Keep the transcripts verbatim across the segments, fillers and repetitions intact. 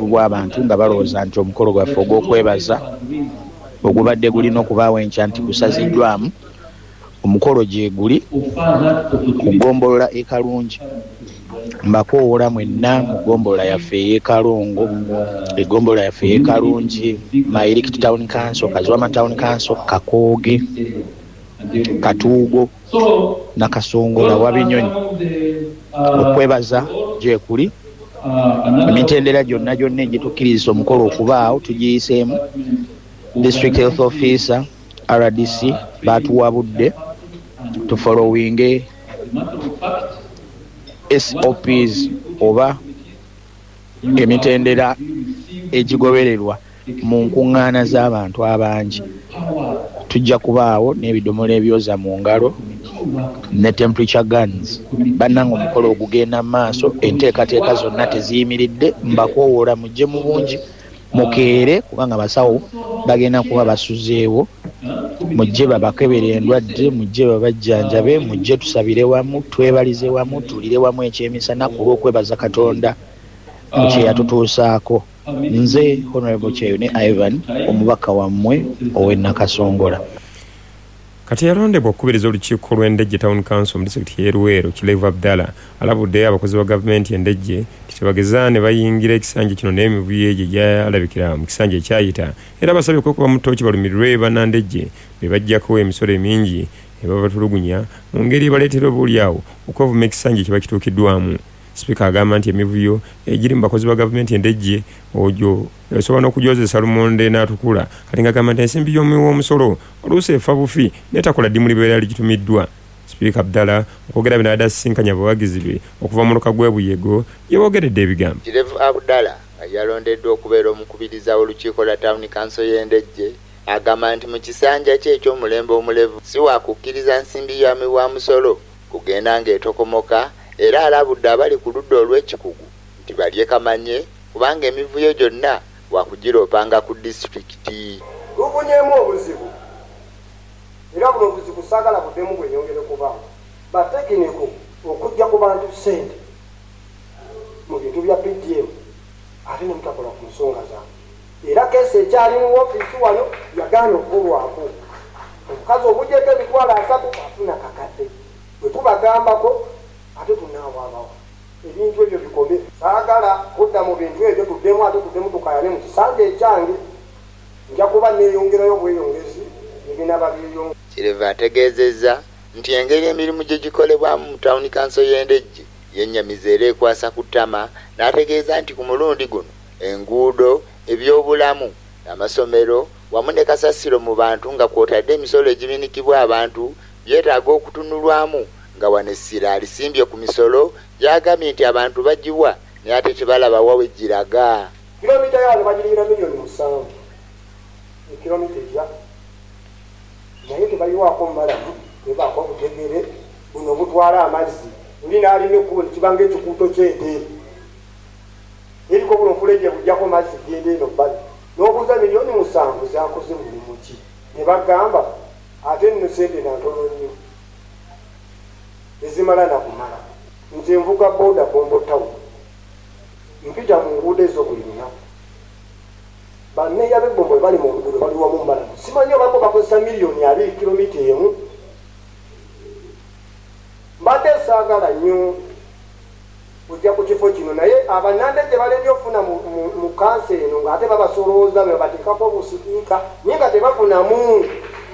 obwetegefu bw'abantu nga balowooza nti omukolo gwaffe ogw'okwebaza ogubadde gulina okubaawo enkya nti gusaziddwamu. Omukolo gye guli ku ggombolola e Kalungi. Mbakoowola mwenna mu ggombolola yaffe ey'e Kalongo, eggombolola yaffe ey'e Kalungi, Mairikiti Town Council, Kazwama Town Council, Kakooge, Katuugo, Nakasongola, Wabinyonyi. Okwebaza gye kuli. Emitendera gyonna gyonna egitukkiriza omukolo okubaawo tugiyiseemu. District Health Officer, R D C baatuwabudde tufollowinge S O Ps oba emitendera egigobererwa mu nkuŋŋaana z'abantu abangi. Tujja kubaawo n'ebidomola ebyoza mu ngalo ne temperature guns. Bannanga omukolo ogugenda mu maaso, enteekateeka zonna teziyimiridde. Mbakoowoola mujje mu bungi mukeere kubanga basawo bagenda kuba basuzeewo. Mujje babakebere endwadde, mujje babajjanjabe, mujje tusabire wamu, twebalize wamu, tulire wamu ekyemisana ku lw'okwebaza Katonda mu kye yatutuusaako. Nze Honorable Kyeyune Ivan, omubaka wammwe ow'e Nakasongola. Kati yalondebwa okukubiriza olukiiko lw'endejje Town Council mu disitulikiti y'e Luweero, Kirevu Abdallah alabudde abakozi ba gavumenti endejje tebageza ne bayingira ekisanja kino n'emivuyo egyo gyalabikira mu kisanja ekyayita, era basabye okuba mu ttooki balumirirwe bannandejje be bajjako emisolo emingi ebabatulugunya mu ngeri ebaleetera obuulyawo okwevuma ekisanja kye bakituukiddwamu. Sipiika agamba nti emivuyo egiri mu bakozi ba gavumenti endejje ogyo esobola n'okujozesa lumonde n'atukula, kati ng'agamba nti ensimbi y'omuwi w'omusolo oluusi efa bufi n'etakola ddimu libeera ligitumiddwa. Sipiika Abdallah okwogera bino adda asisinkanya abawagizi be okuva mu luka gw'e Buyego gye boogeredde ebigambo. Kirevu Abdallah yalondeddwa okubeera omukubiriza w'olukiiko lwa Town Council y'endejje agamba nti mu kisanja kye eky'omulembe omulevu si waakukkiriza nsimbi y'omuwi wa musolo kugenda ng'etokomoka, era alabudde abali ku ludda olw'ekikugu nti balye kamanye kubanga emivuyo gyonna wakugiroopanga ku disitulikiti. Lufunyeemu obuzibu era buno obuzibu saagala buddemu bwenyongere kubaawo batekiniko okujja ku bantu ssente mu bintu bya P D M ate ne mutakola ku nsonga zaabwe. Era keesi ekyali mu woofiisi wano yagaana okubulwako. Omukazi omugyeko emitwalo asatu afuna kakadde. Bwe tubagambako ate tunaawabawa ebintu ebyo bikome. Saagala kudda mu bintu ebyo tuddemu ate tuddemu tukayane mu kisanja ekyange. Nja kuba neeyongerayo obweyongezi ebinaba byeyongera. Kirevu ategeezezza nti engeri emirimu gye gikolebwamu mu Town Council y'endejje yennyamiza era ekwasa ku ttama, n'ategeeza nti ku mulundi guno enguudo, ebyobulamu, amasomero wamu ne kasasiro mu bantu nga kw'otadde emisolo egibinikibwa abantu byetaaga okutunulwamu, nga wano essira alisimbye ku misolo gy'agambye nti abantu bagiwa naye ate tebalaba wa we giraga. Kilomita yaano bagirira miliyoni musanvu ekilomita ejya naye tebayiwaako mumalamu tebaako butegere buno butwala amazzi oli n'alina ekkubo nekibanga ekikuuto ky'ente eriko buno fulejje bujjako mazzi genda eno bbali n'obuuza miliyoni musanvu zakoze mulimu ki ne bagamba ate nno sente nantono nnyo ezimala nakumala. Nze nvuga boda Bombo Town mpita mu nguudo ezo buli lunaku. Banneeya b'ebbombo bali mu luguudo bali wamu mbalamu simanyi obako bakozesa miliyoni abiri kilomita emu. Mbadde saagala nnyo ojja ku kifo kino naye abannandejje balebye ofuna mu kansa eno ng'ate babasolooza be bateekako obusipiika naye nga tebafunamu.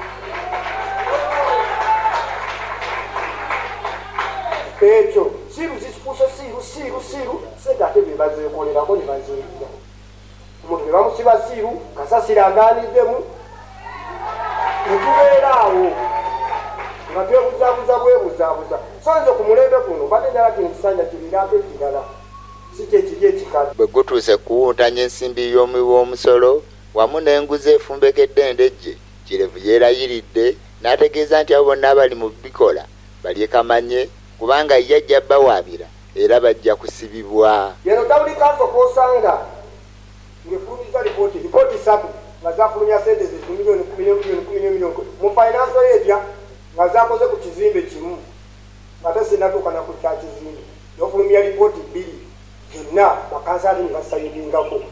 Ekyo siru zisipuso siru siru siru sente ate bye bazeekolerako ne bazeerira. Omuntu bwe bamusiba siru kasasiro agaaniddemu ne tubeera awo nga twebuzaabuza bwebuzaabuza. So nze ku mulembe guno mbadde njala kino ekisanja kibiraako ekirala si kye kiri ekikala. Bwe gutuuse kuwuntanya ensimbi y'omuwi w'omusolo wamu n'enguzi efumbekedde endejje, Kirevu yeerayiridde n'ategeeza nti abo bonna abali mu bikola balye kamanye kubanga yajja bawaabira era bajja kusibibwa. Yeno Town Council k'osanga ng'efulumiza lipooti lipooti ssatu nga zafulumya sente zi miliyoni kumi n'emu mu finance area nga zakoze ku kizimbe kimu nga tesinatuuka na ku kya kizimbe n'ofulumya lipooti bbiri zonna bakansali ne basayidingako